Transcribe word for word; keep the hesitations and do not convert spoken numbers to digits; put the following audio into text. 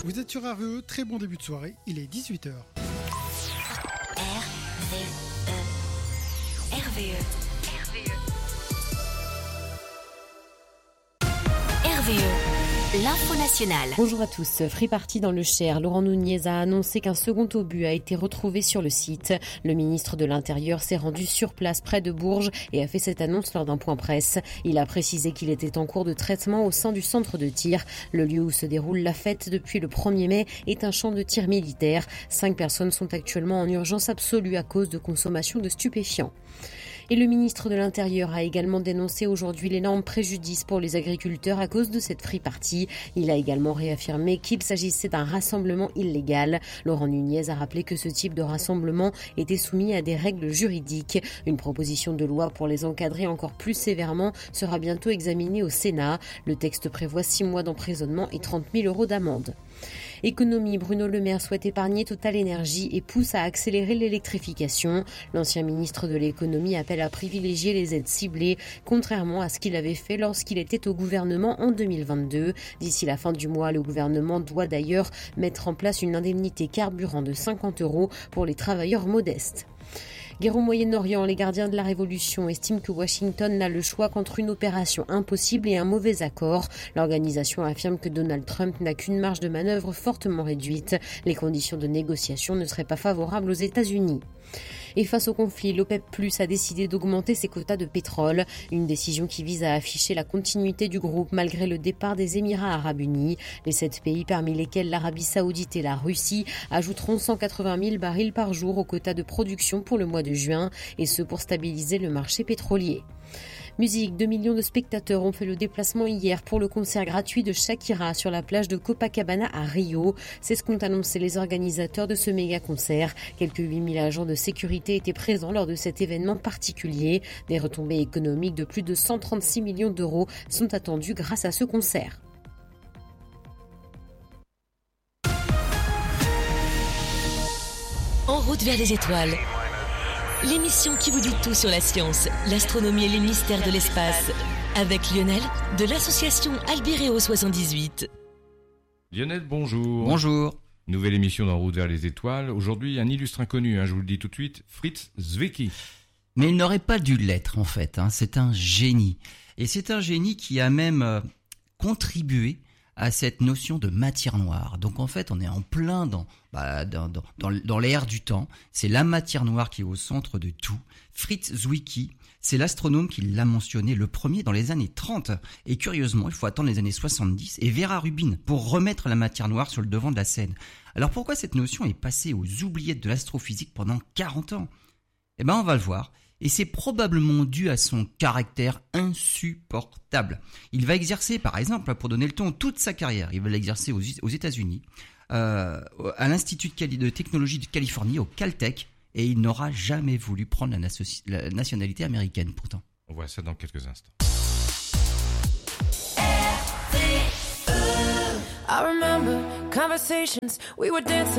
Vous êtes sur R V E, très bon début de soirée, il est dix-huit heures. R V E. R V E. R V E. R V E. L'info nationale. Bonjour à tous. Free Party dans le Cher. Laurent Nunez a annoncé qu'un second obus a été retrouvé sur le site. Le ministre de l'Intérieur s'est rendu sur place près de Bourges et a fait cette annonce lors d'un point presse. Il a précisé qu'il était en cours de traitement au sein du centre de tir. Le lieu où se déroule la fête depuis le premier mai est un champ de tir militaire. Cinq personnes sont actuellement en urgence absolue à cause de consommation de stupéfiants. Et le ministre de l'Intérieur a également dénoncé aujourd'hui l'énorme préjudice pour les agriculteurs à cause de cette free party. Il a également réaffirmé qu'il s'agissait d'un rassemblement illégal. Laurent Nunez a rappelé que ce type de rassemblement était soumis à des règles juridiques. Une proposition de loi pour les encadrer encore plus sévèrement sera bientôt examinée au Sénat. Le texte prévoit six mois d'emprisonnement et trente mille euros d'amende. Économie, Bruno Le Maire souhaite épargner Total Énergie et pousse à accélérer l'électrification. L'ancien ministre de l'économie appelle à privilégier les aides ciblées, contrairement à ce qu'il avait fait lorsqu'il était au gouvernement en deux mille vingt-deux. D'ici la fin du mois, le gouvernement doit d'ailleurs mettre en place une indemnité carburant de cinquante euros pour les travailleurs modestes. Guerre au Moyen-Orient, les gardiens de la révolution estiment que Washington n'a le choix qu'entre une opération impossible et un mauvais accord. L'organisation affirme que Donald Trump n'a qu'une marge de manœuvre fortement réduite. Les conditions de négociation ne seraient pas favorables aux États-Unis. Et face au conflit, l'OPEP plus, a décidé d'augmenter ses quotas de pétrole. Une décision qui vise à afficher la continuité du groupe malgré le départ des Émirats arabes unis. Les sept pays, parmi lesquels l'Arabie saoudite et la Russie, ajouteront cent quatre-vingt mille barils par jour au quota de production pour le mois de juin, et ce pour stabiliser le marché pétrolier. Musique, deux millions de spectateurs ont fait le déplacement hier pour le concert gratuit de Shakira sur la plage de Copacabana à Rio. C'est ce qu'ont annoncé les organisateurs de ce méga concert. Quelques huit mille agents de sécurité étaient présents lors de cet événement particulier. Des retombées économiques de plus de cent trente-six millions d'euros sont attendues grâce à ce concert. En route vers les étoiles. L'émission qui vous dit tout sur la science, l'astronomie et les mystères de l'espace. Avec Lionel, de l'association Albireo soixante-dix-huit. Lionel, bonjour. Bonjour. Nouvelle émission d'En route vers les étoiles. Aujourd'hui, un illustre inconnu, hein, je vous le dis tout de suite, Fritz Zwicky. Mais il n'aurait pas dû l'être, en fait. Hein. C'est un génie. Et c'est un génie qui a même euh, contribué à cette notion de matière noire. Donc en fait, on est en plein dans, bah, dans, dans, dans, dans l'ère du temps. C'est la matière noire qui est au centre de tout. Fritz Zwicky, c'est l'astronome qui l'a mentionné le premier dans les années trente. Et curieusement, il faut attendre les années soixante-dix et Vera Rubin pour remettre la matière noire sur le devant de la scène. Alors pourquoi cette notion est passée aux oubliettes de l'astrophysique pendant quarante ans ? Eh ben on va le voir. Et c'est probablement dû à son caractère insupportable. Il va exercer, par exemple, pour donner le ton, toute sa carrière. Il va l'exercer aux, aux États-Unis, euh, à l'Institut de technologie de Californie, au Caltech, et il n'aura jamais voulu prendre la, naso- la nationalité américaine, pourtant. On voit ça dans quelques instants. I remember conversations, we were dancing